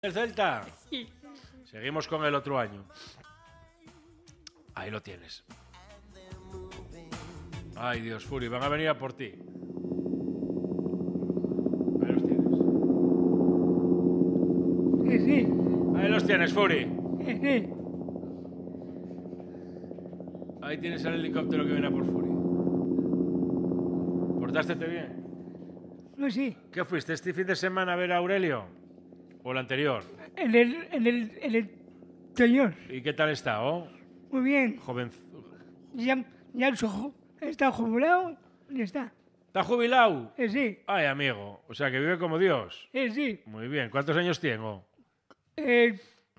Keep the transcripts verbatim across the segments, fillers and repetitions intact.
¿El Celta? Sí. Seguimos con el otro año. Ahí lo tienes. Ay, Dios, Furi, van a venir a por ti. Ahí los tienes. Sí, sí. Ahí los tienes, Furi. Sí, sí. Ahí tienes el helicóptero que viene a por Furi. ¿Portástete bien? No, sí. ¿Qué fuiste este fin de semana a ver a Aurelio? ¿O el anterior? En el, en el, en el señor. ¿Y qué tal está, oh? Muy bien. Joven. Ya, ya su ju- está jubilado. Ya está. ¿Está jubilado? Eh, sí. Ay, amigo. O sea, que vive como Dios. Eh, sí. Muy bien. ¿Cuántos años tengo? Eh,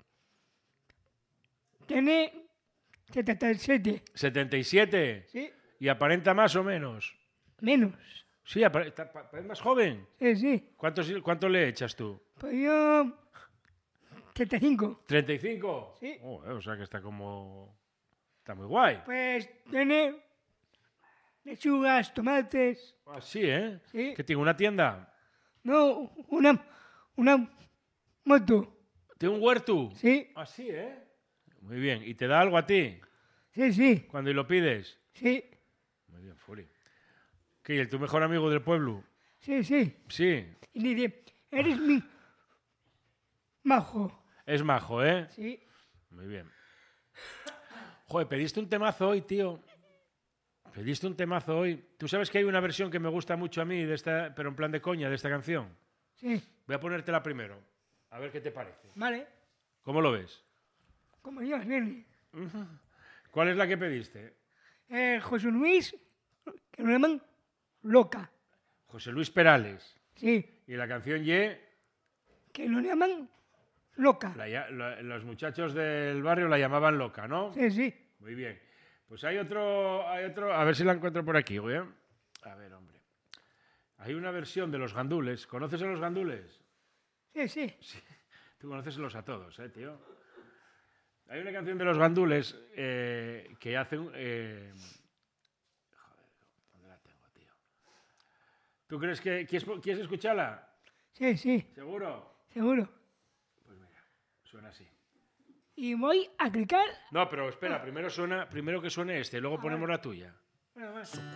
tiene setenta y siete. ¿setenta y siete? Sí. ¿Y aparenta más o menos? Menos. Sí, aparenta, parece más joven. Eh, sí. ¿Cuántos, ¿Cuánto le echas tú? Pues yo... treinta y cinco. ¿treinta y cinco? Sí. Oh, eh, o sea que está como... Está muy guay. Pues tiene lechugas, tomates. Ah, sí, ¿eh? Sí. ¿Que tiene una tienda? No, una, una moto. ¿Tiene un huerto? Sí, Ah, sí, ¿eh? Muy bien. ¿Y te da algo a ti sí, sí, cuando lo pides? sí, Muy bien, Furi. ¿Qué? ¿Y el tu mejor amigo del pueblo? sí, sí. Sí. Y dice, eres mi majo. Es majo, ¿eh? Sí, Muy bien. Joder, pediste un temazo hoy, tío. Pediste un temazo hoy. Tú sabes que hay una versión que me gusta mucho a mí, de esta, pero en plan de coña, de esta canción. sí. Voy a ponértela primero. A ver qué te parece. Vale. ¿Cómo lo ves? Como Dios, nene. ¿Cuál es la que pediste? Eh, José Luis, que lo llaman loca. José Luis Perales. Sí, Y la canción Ye, que lo llaman loca. la ya- la- los muchachos del barrio la llamaban loca, ¿no? Sí, sí. Muy bien. Pues hay otro, hay otro, a ver si la encuentro por aquí, güey. A ver, hombre. Hay una versión de los gandules. ¿Conoces a los gandules? Sí, sí. Tú conoces a todos, ¿eh, tío? Hay una canción de los gandules eh, que hacen... Eh... Joder, ¿dónde la tengo, tío? ¿Tú crees que... ¿Quieres, ¿Quieres escucharla? Sí, sí, ¿Seguro? seguro. Pues mira, suena así. Y voy a clicar. No, pero espera, primero, suena, primero que suene este, luego ponemos la tuya. Bueno, bueno.